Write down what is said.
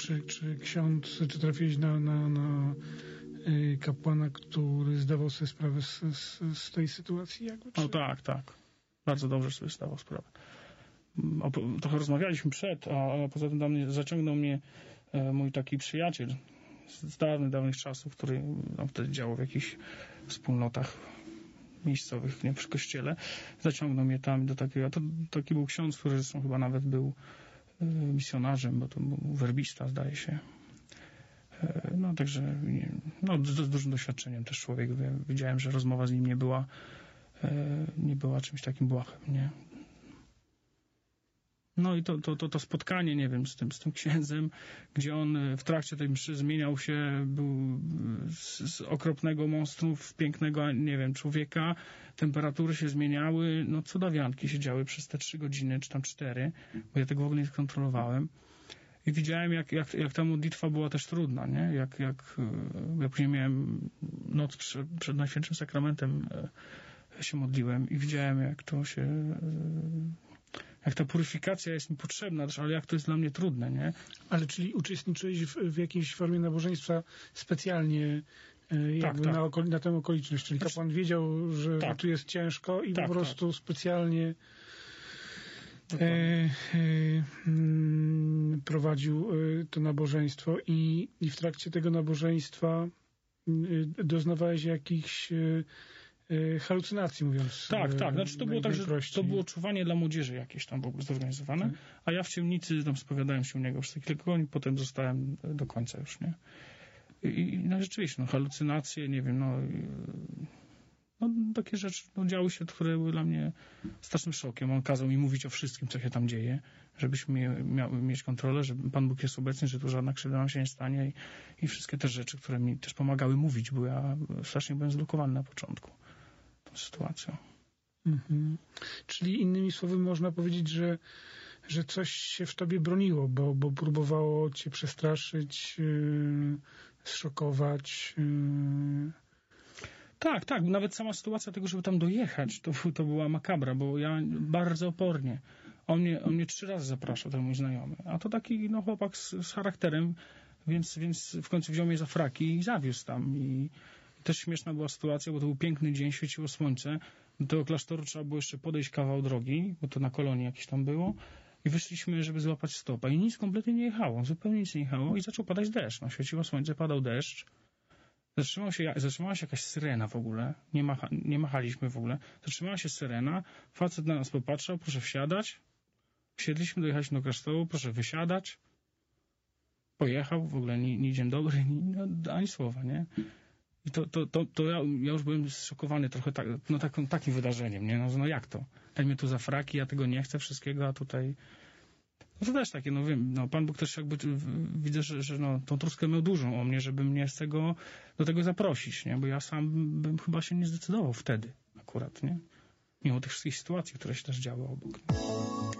czy ksiądz, czy trafiłeś na kapłana, który zdawał sobie sprawę z tej sytuacji? Jakby, czy... No tak. Bardzo dobrze sobie zdawał sprawę. Trochę rozmawialiśmy przed, a poza tym zaciągnął mnie mój taki przyjaciel z dawnych czasów, który wtedy działał w jakichś wspólnotach miejscowych, nie, przy kościele. Zaciągnął mnie tam do takiego, to taki był ksiądz, który zresztą chyba nawet był misjonarzem, bo to był werbista, zdaje się. No także z dużym doświadczeniem też człowiek. Wiedziałem, że rozmowa z nim nie była czymś takim błahym, nie? No i to spotkanie, nie wiem, z tym księdzem, gdzie on w trakcie tej mszy zmieniał się, był z okropnego monstrum w pięknego, nie wiem, człowieka, temperatury się zmieniały, no cudawianki się działy przez te 3 godziny, czy tam 4, bo ja tego w ogóle nie skontrolowałem. I widziałem, jak ta modlitwa była też trudna, nie? Ja później miałem noc przed Najświętszym Sakramentem, się modliłem i widziałem, jak ta puryfikacja jest mi potrzebna, ale jak to jest dla mnie trudne, nie? Ale czyli uczestniczyłeś w jakiejś formie nabożeństwa specjalnie na tę okoliczność, czyli kapłan wiedział, że tu jest ciężko i po prostu specjalnie prowadził to nabożeństwo i w trakcie tego nabożeństwa doznawałeś jakichś halucynacji, mówiąc. Tak. Znaczy to było tak, że to było czuwanie dla młodzieży jakieś tam w ogóle zorganizowane, a ja w ciemnicy tam spowiadałem się u niego przez kilka godzin, potem zostałem do końca już, nie? I rzeczywiście, halucynacje, nie wiem, takie rzeczy działy się, które były dla mnie strasznym szokiem. On kazał mi mówić o wszystkim, co się tam dzieje, żebyśmy mieć kontrolę, że Pan Bóg jest obecny, że tu żadna krzywda nam się nie stanie i wszystkie te rzeczy, które mi też pomagały mówić, bo ja strasznie byłem zblokowany na początku tą sytuacją. Mhm. Czyli innymi słowy można powiedzieć, że coś się w tobie broniło, bo próbowało cię przestraszyć, zszokować. Tak. Nawet sama sytuacja tego, żeby tam dojechać, to była makabra, bo ja bardzo opornie. On mnie 3 razy zapraszał, ten mój znajomy. A to taki chłopak z charakterem, więc w końcu wziął mnie za fraki i zawiózł tam. I też śmieszna była sytuacja, bo to był piękny dzień, świeciło słońce. Do tego klasztoru trzeba było jeszcze podejść kawał drogi, bo to na kolonii jakieś tam było. I wyszliśmy, żeby złapać stopa. I nic kompletnie nie jechało, zupełnie nic nie jechało. I zaczął padać deszcz. Świeciło słońce, padał deszcz. Zatrzymała się jakaś syrena w ogóle. Nie machaliśmy w ogóle. Zatrzymała się syrena. Facet na nas popatrzał. Proszę wsiadać. Wsiedliśmy, dojechaliśmy do klasztoru. Proszę wysiadać. Pojechał. W ogóle ni dzień dobry, ani słowa, nie? I to ja już byłem zszokowany trochę takim wydarzeniem, nie? No jak to? Daj mnie tu za fraki, ja tego nie chcę wszystkiego, a tutaj... No to też takie, wiem, Pan Bóg też jakby widzę, że tą troskę miał dużą o mnie, żeby mnie do tego zaprosić, nie? Bo ja sam bym chyba się nie zdecydował wtedy akurat, nie? Mimo tych wszystkich sytuacji, które się też działy obok.